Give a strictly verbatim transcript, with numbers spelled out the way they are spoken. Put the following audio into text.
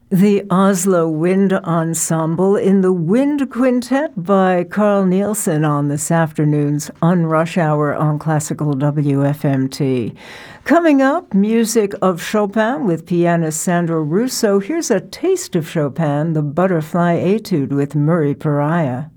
The Oslo Wind Ensemble in the Wind Quintet by Carl Nielsen on this afternoon's On Rush Hour on Classical W F M T. Coming up, music of Chopin with pianist Sandro Russo. Here's a taste of Chopin, the Butterfly Etude with Murray Pariah.